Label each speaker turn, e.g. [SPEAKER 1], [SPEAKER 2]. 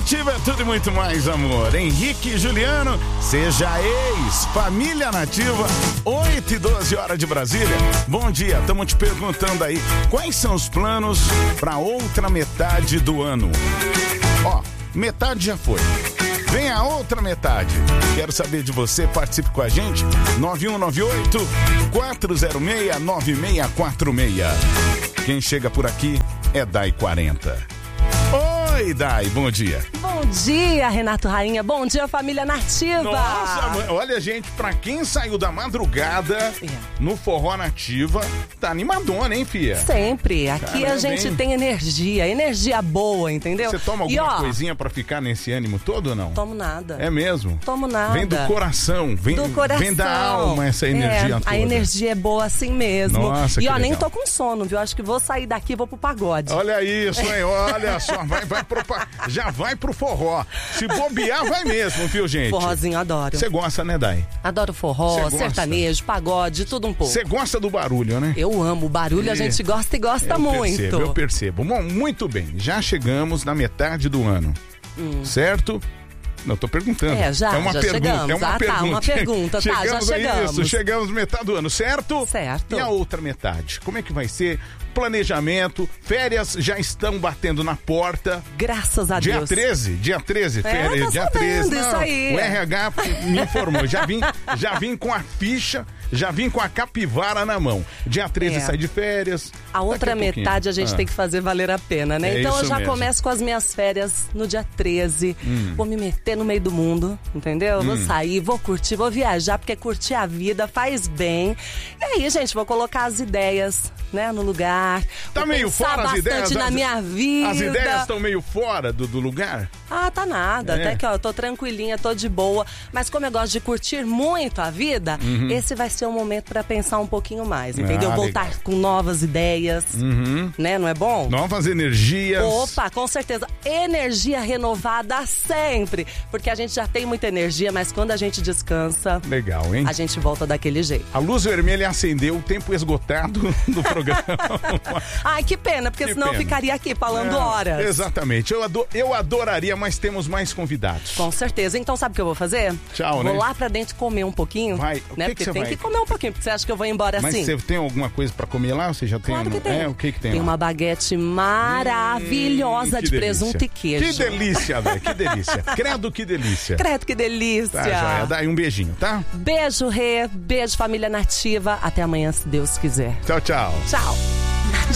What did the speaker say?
[SPEAKER 1] Nativa é tudo e muito mais, amor. Henrique e Juliano, seja ex, família Nativa, 8h12 de Brasília. Bom dia, estamos te perguntando aí, quais são os planos para outra metade do ano? Ó, metade já foi. Vem a outra metade. Quero saber de você, participe com a gente. 9198-406-9646. Quem chega por aqui é Dai 40. Oi, Dai, bom dia.
[SPEAKER 2] Bom dia, Renato Rainha. Bom dia, família Nativa.
[SPEAKER 1] Nossa, olha, gente, pra quem saiu da madrugada no Forró Nativa, tá animadona, hein, fia?
[SPEAKER 2] Sempre. Aqui Caramba, a gente tem energia boa, entendeu?
[SPEAKER 1] Você toma alguma coisinha pra ficar nesse ânimo todo ou não?
[SPEAKER 2] Tomo nada.
[SPEAKER 1] É mesmo?
[SPEAKER 2] Tomo nada.
[SPEAKER 1] Vem do coração, vem da alma essa energia toda.
[SPEAKER 2] A energia é boa assim mesmo.
[SPEAKER 1] Nossa,
[SPEAKER 2] e
[SPEAKER 1] ó,
[SPEAKER 2] nem tô com sono, viu? Acho que vou sair daqui e vou pro pagode.
[SPEAKER 1] Olha isso, hein? Olha só, já vai pro forró. Se bobear, vai mesmo, viu, gente?
[SPEAKER 2] Forrozinho, adoro.
[SPEAKER 1] Você gosta, né, Dai?
[SPEAKER 2] Adoro forró, sertanejo, pagode, tudo um pouco.
[SPEAKER 1] Você gosta do barulho, né?
[SPEAKER 2] Eu amo o barulho, a gente gosta e gosta muito.
[SPEAKER 1] Eu percebo. Bom, muito bem, já chegamos na metade do ano, certo? Não, tô perguntando.
[SPEAKER 2] Já chegamos.
[SPEAKER 1] É uma pergunta.
[SPEAKER 2] Já chegamos.
[SPEAKER 1] Chegamos na metade do ano, certo?
[SPEAKER 2] Certo.
[SPEAKER 1] E a outra metade? Como é que vai ser? Planejamento, férias já estão batendo na porta.
[SPEAKER 2] Graças a Deus.
[SPEAKER 1] Dia 13, férias, dia 13. Não,
[SPEAKER 2] isso aí.
[SPEAKER 1] O RH me informou, já vim com a ficha, já vim com a capivara na mão. Dia 13 sai de férias.
[SPEAKER 2] A outra metade a gente tem que fazer valer a pena, né? Então eu já começo com as minhas férias no dia 13. Vou me meter no meio do mundo, entendeu? Vou sair, vou curtir, vou viajar, porque curtir a vida faz bem. E aí, gente, vou colocar as ideias, né, no lugar.
[SPEAKER 1] Tá meio fora as ideias?
[SPEAKER 2] Na minha vida.
[SPEAKER 1] As ideias estão meio fora do lugar?
[SPEAKER 2] Tá nada. Até que, eu tô tranquilinha, tô de boa. Mas como eu gosto de curtir muito a vida, esse vai ser um momento pra pensar um pouquinho mais, entendeu? Voltar com novas ideias, né? Não é bom?
[SPEAKER 1] Novas energias.
[SPEAKER 2] Opa, com certeza. Energia renovada sempre. Porque a gente já tem muita energia, mas quando a gente descansa...
[SPEAKER 1] Legal, hein?
[SPEAKER 2] A gente volta daquele jeito.
[SPEAKER 1] A luz vermelha acendeu, o tempo esgotado do programa.
[SPEAKER 2] Ai, que pena, porque senão eu ficaria aqui falando horas.
[SPEAKER 1] Exatamente. Eu adoraria, mas temos mais convidados.
[SPEAKER 2] Com certeza. Então sabe o que eu vou fazer?
[SPEAKER 1] Tchau,
[SPEAKER 2] vou lá pra dentro comer um pouquinho.
[SPEAKER 1] Vai.
[SPEAKER 2] Né? Porque tem que comer um pouquinho, porque você acha que eu vou embora assim?
[SPEAKER 1] Mas você tem alguma coisa pra comer lá? Você já tem?
[SPEAKER 2] Claro que tem.
[SPEAKER 1] O que tem
[SPEAKER 2] Tem
[SPEAKER 1] lá?
[SPEAKER 2] uma baguete maravilhosa de presunto e queijo.
[SPEAKER 1] Que delícia, velho. Que delícia. Credo, que delícia.
[SPEAKER 2] Credo, que delícia.
[SPEAKER 1] Tá, joia. Dá aí um beijinho, tá?
[SPEAKER 2] Beijo, Rê. Beijo, família Nativa. Até amanhã, se Deus quiser.
[SPEAKER 1] Tchau, tchau.
[SPEAKER 2] Tchau.